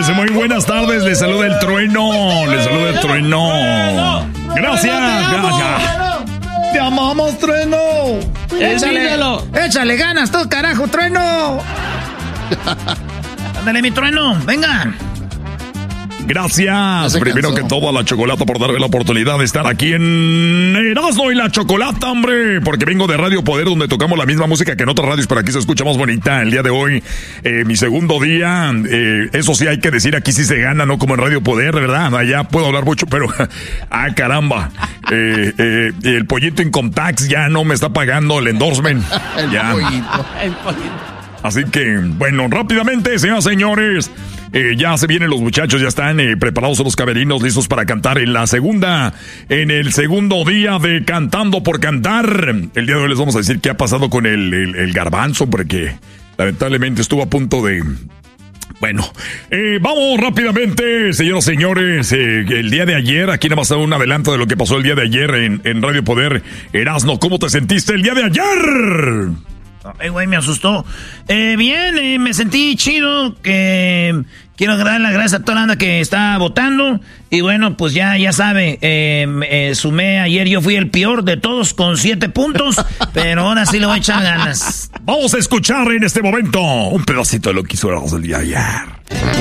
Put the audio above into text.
señores, muy buenas tardes. Les saluda el Trueno. Gracias. Te amamos, Trueno. Échale ganas, tú, carajo, Trueno. Ándale, mi Trueno, venga. Gracias. Primero que todo a la Chocolata por darme la oportunidad de estar aquí en Erasmo y la Chocolata, hombre. Porque vengo de Radio Poder, donde tocamos la misma música que en otras radios, pero aquí se escucha más bonita. El día de hoy, mi segundo día. Eso sí hay que decir, aquí sí se gana, no como en Radio Poder, ¿verdad? Allá puedo hablar mucho, pero... caramba. El pollito Income Tax ya no me está pagando el endorsement. El pollito. Así que, bueno, rápidamente, señoras y señores... ya se vienen los muchachos, ya están preparados en los camerinos, listos para cantar en el segundo día de Cantando por Cantar. El día de hoy les vamos a decir qué ha pasado con el garbanzo, porque lamentablemente estuvo a punto de... Bueno, vamos rápidamente, señoras y señores. El día de ayer, aquí nada más un adelanto de lo que pasó el día de ayer en Radio Poder. Erasmo, ¿cómo te sentiste el día de ayer? Güey, me asustó. Bien, me sentí chido. Quiero dar las gracias a toda la banda que está votando. Y bueno, pues ya sabe, sumé ayer, yo fui el peor de todos con 7 puntos. Pero ahora sí le voy a echar ganas. Vamos a escuchar en este momento un pedacito de lo que hizo el día de ayer.